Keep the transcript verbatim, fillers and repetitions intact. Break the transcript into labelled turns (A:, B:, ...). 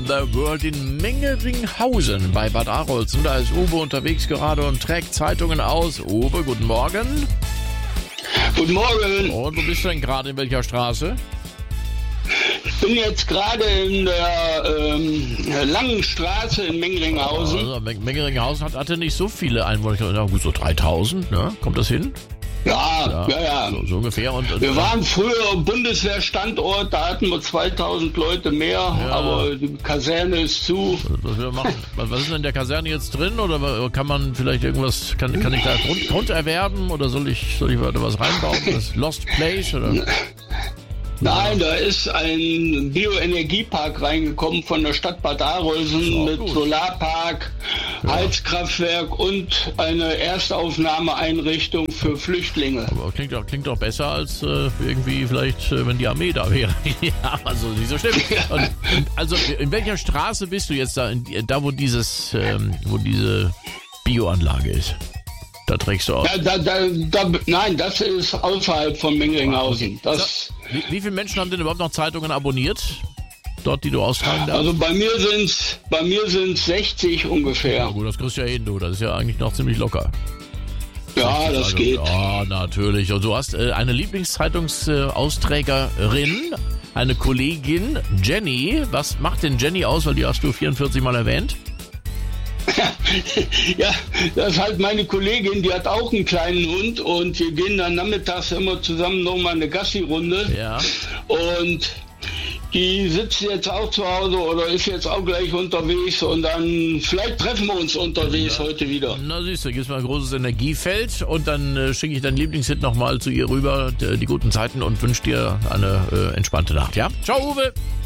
A: the World in Mengeringhausen bei Bad Arolsen. Da ist Uwe unterwegs gerade und trägt Zeitungen aus. Uwe, guten Morgen.
B: Guten Morgen.
A: Und wo bist du denn gerade, in welcher Straße?
B: Ich bin jetzt gerade in der ähm, langen Straße in Mengeringhausen.
A: Also, Mengeringhausen hat, hatte nicht so viele Einwohner. Ja, gut, so dreitausend, ne? Kommt das hin?
B: Ja, ja, ja. ja.
A: So, so ungefähr. Und, und,
B: wir waren früher Bundeswehrstandort, da hatten wir zweitausend Leute mehr, ja. Aber die Kaserne ist zu.
A: Was, wir machen, was ist denn in der Kaserne jetzt drin? Oder kann man vielleicht irgendwas, kann, kann ich da Grund, Grund erwerben? Oder soll ich, soll ich da was reinbauen? Das Lost Place? Oder?
B: Nein, da ist ein Bioenergiepark reingekommen von der Stadt Bad Arolsen mit gut. Solarpark, ja. Heizkraftwerk und eine Erstaufnahmeeinrichtung für Flüchtlinge.
A: Aber klingt doch, klingt doch besser als äh, irgendwie vielleicht, äh, wenn die Armee da wäre. Ja, also nicht so schlimm. Und, also in welcher Straße bist du jetzt da, in, da wo dieses, ähm, wo diese Bioanlage ist? Da trägst du aus.
B: Da, da, da, da, nein, das ist außerhalb von Mengeringhausen. Das
A: wie, wie viele Menschen haben denn überhaupt noch Zeitungen abonniert? Dort, die du austragen darfst?
B: Also bei mir sind bei mir sind sechzig ungefähr.
A: Ja gut, das kriegst du ja hin, du. Das ist ja eigentlich noch ziemlich locker.
B: Ja, das geht.
A: Ja, natürlich. Und du hast äh, eine Lieblingszeitungsausträgerin, eine Kollegin, Jenny. Was macht denn Jenny aus? Weil die hast du vierundvierzig Mal erwähnt.
B: Ja, das ist halt meine Kollegin, die hat auch einen kleinen Hund und wir gehen dann nachmittags immer zusammen nochmal eine Gassi-Runde.
A: Ja.
B: Und die sitzt jetzt auch zu Hause oder ist jetzt auch gleich unterwegs und dann vielleicht treffen wir uns unterwegs ja. heute wieder.
A: Na siehst du, gibst mal ein großes Energiefeld und dann äh, schicke ich deinen Lieblingshit nochmal zu ihr rüber, die, die guten Zeiten und wünsche dir eine äh, entspannte Nacht, ja? Ciao, Uwe!